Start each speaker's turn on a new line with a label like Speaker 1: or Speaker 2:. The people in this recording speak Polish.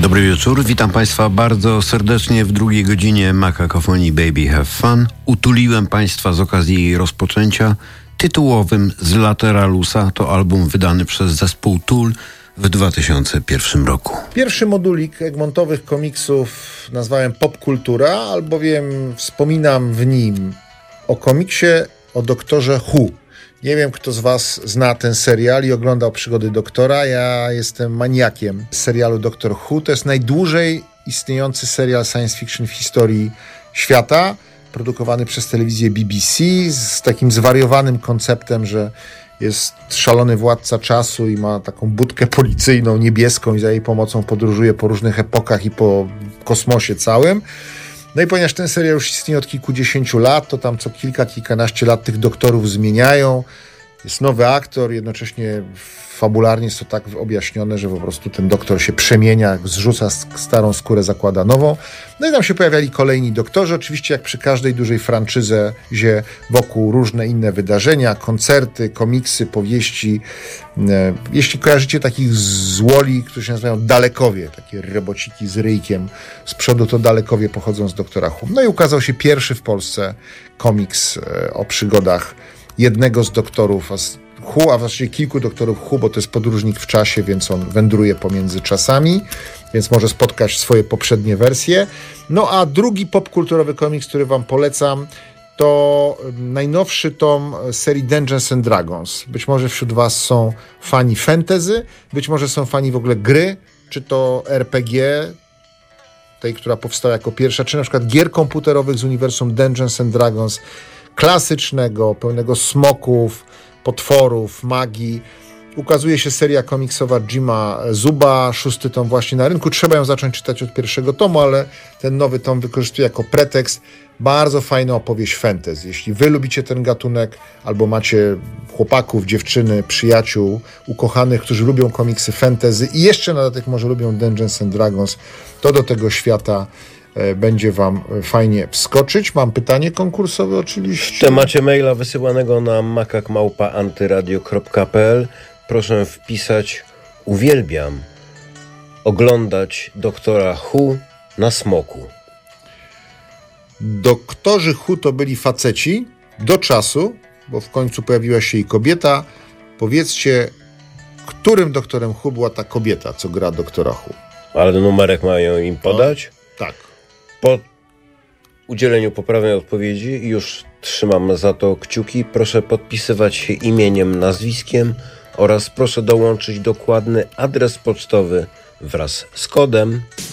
Speaker 1: Dobry wieczór, witam Państwa bardzo serdecznie w drugiej godzinie Makakofonii Baby Have Fun. Utuliłem Państwa z okazji jej rozpoczęcia tytułowym z Lateralusa. To album wydany przez zespół Tool w 2001 roku.
Speaker 2: Pierwszy modulik egmontowych komiksów nazwałem Popkultura, albowiem wspominam w nim o komiksie o doktorze Who. Nie wiem, kto z Was zna ten serial i oglądał Przygody Doktora. Ja jestem maniakiem serialu Doktor Who. To jest najdłużej istniejący serial science fiction w historii świata, produkowany przez telewizję BBC z takim zwariowanym konceptem, że jest szalony władca czasu i ma taką budkę policyjną niebieską i za jej pomocą podróżuje po różnych epokach i po kosmosie całym. No i ponieważ ten serial już istnieje od kilkudziesięciu lat, to tam co kilkanaście lat tych doktorów zmieniają. Jest nowy aktor, jednocześnie fabularnie jest to tak objaśnione, że po prostu ten doktor się przemienia, zrzuca starą skórę, zakłada nową. No i tam się pojawiali kolejni doktorzy. Oczywiście jak przy każdej dużej franczyzie wokół różne inne wydarzenia, koncerty, komiksy, powieści. Jeśli kojarzycie takich złoli, którzy się nazywają Dalekowie, takie robociki z ryjkiem z przodu, to Dalekowie pochodzą z doktora Who. No i ukazał się pierwszy w Polsce komiks o przygodach jednego z doktorów Who, a właściwie kilku doktorów Who, bo to jest podróżnik w czasie, więc on wędruje pomiędzy czasami, więc może spotkać swoje poprzednie wersje. No a drugi popkulturowy komiks, który Wam polecam, to najnowszy tom serii Dungeons and Dragons. Być może wśród Was są fani fantasy, być może są fani w ogóle gry, czy to RPG, tej, która powstała jako pierwsza, czy na przykład gier komputerowych z uniwersum Dungeons and Dragons, klasycznego, pełnego smoków, potworów, magii. Ukazuje się seria komiksowa Jima Zuba, 6. tom właśnie na rynku. Trzeba ją zacząć czytać od pierwszego tomu, ale ten nowy tom wykorzystuje jako pretekst bardzo fajną opowieść fantasy. Jeśli wy lubicie ten gatunek, albo macie chłopaków, dziewczyny, przyjaciół, ukochanych, którzy lubią komiksy fantasy i jeszcze na dodatek może lubią Dungeons and Dragons, to do tego świata będzie Wam fajnie wskoczyć. Mam pytanie konkursowe oczywiście.
Speaker 3: W temacie maila wysyłanego na makak@antyradio.pl proszę wpisać: uwielbiam oglądać doktora Who na smoku.
Speaker 2: Doktorzy Who to byli faceci do czasu, bo w końcu pojawiła się i kobieta. Powiedzcie, którym doktorem Who była ta kobieta, co gra doktora Who?
Speaker 3: Ale numerek mają im podać?
Speaker 2: No, tak.
Speaker 3: Po udzieleniu poprawnej odpowiedzi, już trzymam za to kciuki, proszę podpisywać się imieniem, nazwiskiem oraz proszę dołączyć dokładny adres pocztowy wraz z kodem